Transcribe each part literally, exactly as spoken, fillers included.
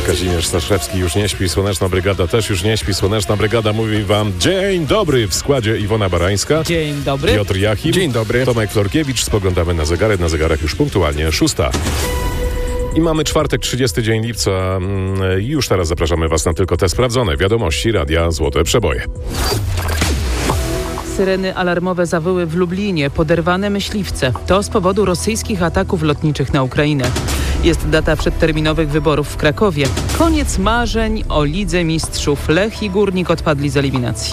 Kazimierz Staszewski już nie śpi, Słoneczna Brygada też już nie śpi. Słoneczna Brygada mówi wam dzień dobry, w składzie Iwona Barańska. Dzień dobry. Piotr Jachim. Dzień dobry. Tomek Florkiewicz. Spoglądamy na zegarek, na zegarach już punktualnie szósta. I mamy czwartek, trzydziesty dzień lipca. Już teraz zapraszamy was na tylko te sprawdzone wiadomości Radia Złote Przeboje. Syreny alarmowe zawyły w Lublinie, poderwane myśliwce. To z powodu rosyjskich ataków lotniczych na Ukrainę. Jest data przedterminowych wyborów w Krakowie. Koniec marzeń o Lidze Mistrzów. Lech i Górnik odpadli z eliminacji.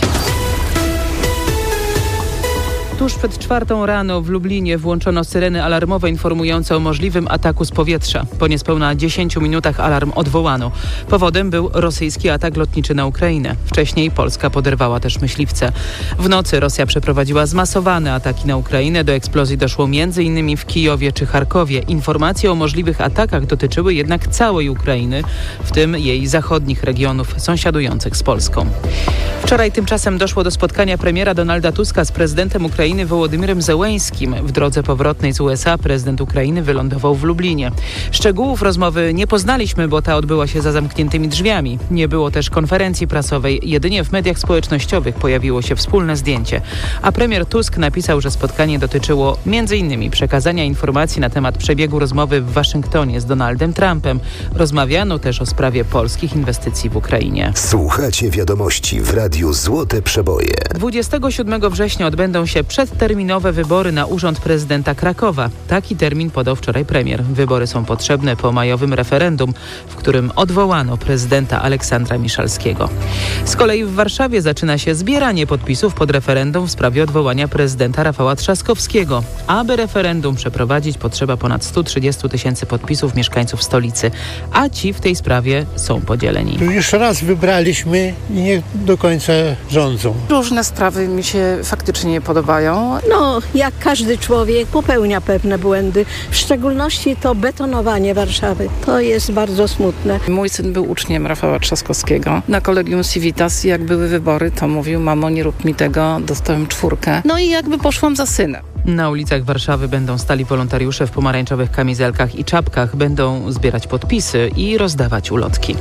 Tuż przed czwartą rano w Lublinie włączono syreny alarmowe informujące o możliwym ataku z powietrza. Po niespełna dziesięciu minutach alarm odwołano. Powodem był rosyjski atak lotniczy na Ukrainę. Wcześniej Polska poderwała też myśliwce. W nocy Rosja przeprowadziła zmasowane ataki na Ukrainę. Do eksplozji doszło między innymi w Kijowie czy Charkowie. Informacje o możliwych atakach dotyczyły jednak całej Ukrainy, w tym jej zachodnich regionów sąsiadujących z Polską. Wczoraj tymczasem doszło do spotkania premiera Donalda Tuska z prezydentem Ukrainy Wołodymyrem Zełeńskim. W drodze powrotnej z U S A prezydent Ukrainy wylądował w Lublinie. Szczegółów rozmowy nie poznaliśmy, bo ta odbyła się za zamkniętymi drzwiami. Nie było też konferencji prasowej, jedynie w mediach społecznościowych pojawiło się wspólne zdjęcie. A premier Tusk napisał, że spotkanie dotyczyło między innymi przekazania informacji na temat przebiegu rozmowy w Waszyngtonie z Donaldem Trumpem. Rozmawiano też o sprawie polskich inwestycji w Ukrainie. Słuchacie wiadomości w Radiu Złote Przeboje. dwudziestego siódmego września odbędą się przedterminowe wybory na urząd prezydenta Krakowa. Taki termin podał wczoraj premier. Wybory są potrzebne po majowym referendum, w którym odwołano prezydenta Aleksandra Miszalskiego. Z kolei w Warszawie zaczyna się zbieranie podpisów pod referendum w sprawie odwołania prezydenta Rafała Trzaskowskiego. Aby referendum przeprowadzić, potrzeba ponad sto trzydzieści tysięcy podpisów mieszkańców stolicy, a ci w tej sprawie są podzieleni. Już raz wybraliśmy i nie do końca rządzą. Różne sprawy mi się faktycznie nie podobają. No, jak każdy człowiek popełnia pewne błędy, w szczególności to betonowanie Warszawy. To jest bardzo smutne. Mój syn był uczniem Rafała Trzaskowskiego. Na Collegium Civitas, jak były wybory, to mówił: mamo, nie rób mi tego, dostałem czwórkę. No i jakby poszłam za synem. Na ulicach Warszawy będą stali wolontariusze w pomarańczowych kamizelkach i czapkach. Będą zbierać podpisy i rozdawać ulotki.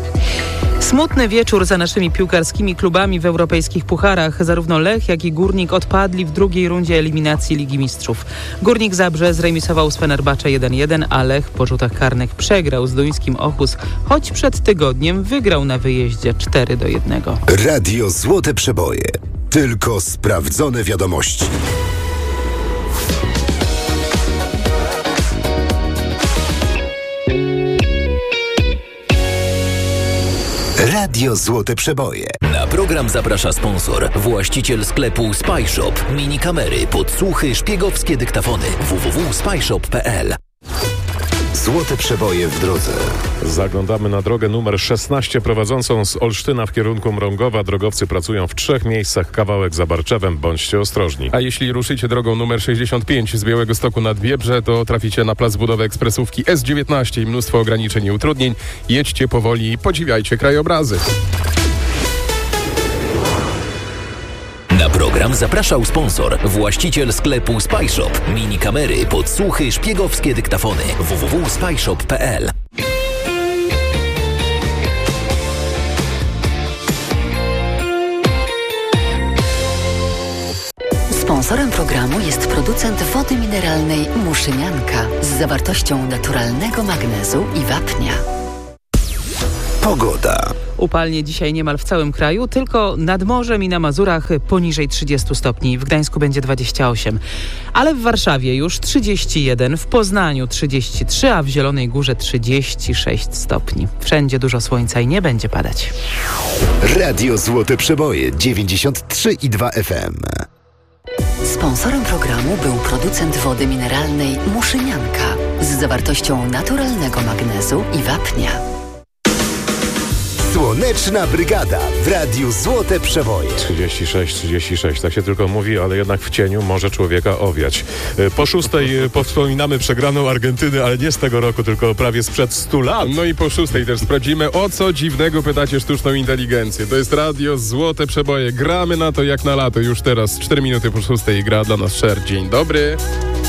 Smutny wieczór za naszymi piłkarskimi klubami w europejskich pucharach. Zarówno Lech, jak i Górnik odpadli w drugiej rundzie eliminacji Ligi Mistrzów. Górnik Zabrze zremisował z Fenerbahce jeden jeden, a Lech po rzutach karnych przegrał z duńskim Ochus, choć przed tygodniem wygrał na wyjeździe cztery do jednego. Radio Złote Przeboje. Tylko sprawdzone wiadomości. Radio Złote Przeboje. Na program zaprasza sponsor, właściciel sklepu Spyshop. Mini kamery, podsłuchy, szpiegowskie dyktafony. w w w kropka spyshop kropka p l. Złote Przeboje w drodze. Zaglądamy na drogę numer szesnaście prowadzącą z Olsztyna w kierunku Mrągowa. Drogowcy pracują w trzech miejscach, kawałek za Barczewem. Bądźcie ostrożni. A jeśli ruszycie drogą numer sześćdziesiąt pięć z Białegostoku nad Biebrze, to traficie na plac budowy ekspresówki S dziewiętnaście i mnóstwo ograniczeń i utrudnień. Jedźcie powoli i podziwiajcie krajobrazy. Na program zapraszał sponsor, właściciel sklepu Spyshop. Mini kamery, podsłuchy, szpiegowskie dyktafony. w w w kropka spyshop kropka p l. Sponsorem programu jest producent wody mineralnej Muszynianka z zawartością naturalnego magnezu i wapnia. Pogoda. Upalnie dzisiaj niemal w całym kraju, tylko nad morzem i na Mazurach poniżej trzydziestu stopni. W Gdańsku będzie dwadzieścia osiem. Ale w Warszawie już trzydzieści jeden, w Poznaniu trzydzieści trzy, a w Zielonej Górze trzydzieści sześć stopni. Wszędzie dużo słońca i nie będzie padać. Radio Złote Przeboje dziewięćdziesiąt trzy i dwa F M. Sponsorem programu był producent wody mineralnej Muszynianka z zawartością naturalnego magnezu i wapnia. Słoneczna Brygada w Radiu Złote Przeboje. trzydzieści sześć, trzydzieści sześć, tak się tylko mówi, ale jednak w cieniu może człowieka owiać. Po szóstej powspominamy przegraną Argentyny, ale nie z tego roku, tylko prawie sprzed stu lat. No i po szóstej też sprawdzimy, o co dziwnego pytacie sztuczną inteligencję. To jest Radio Złote Przeboje. Gramy na to jak na lato. Już teraz, cztery minuty po szóstej gra dla nas Szer. Dzień dobry.